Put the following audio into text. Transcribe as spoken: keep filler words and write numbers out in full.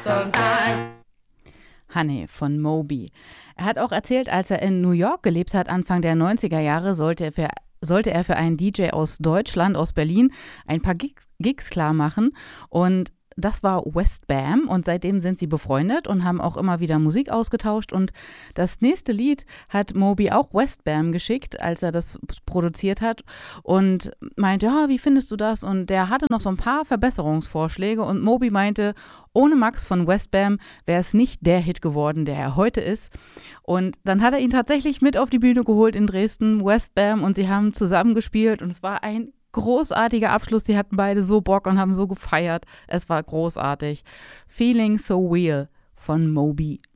sometime. Honey von Moby. Er hat auch erzählt, als er in New York gelebt hat, Anfang der neunziger Jahre, sollte er für, sollte er für einen D J aus Deutschland, aus Berlin, ein paar Gigs, Gigs klar machen. Und das war Westbam und seitdem sind sie befreundet und haben auch immer wieder Musik ausgetauscht. Und das nächste Lied hat Moby auch Westbam geschickt, als er das produziert hat und meinte, ja, wie findest du das? Und der hatte noch so ein paar Verbesserungsvorschläge und Moby meinte, ohne Max von Westbam wäre es nicht der Hit geworden, der er heute ist. Und dann hat er ihn tatsächlich mit auf die Bühne geholt in Dresden, Westbam, und sie haben zusammen gespielt und es war ein großartiger Abschluss. Die hatten beide so Bock und haben so gefeiert. Es war großartig. Feeling So Real von Moby.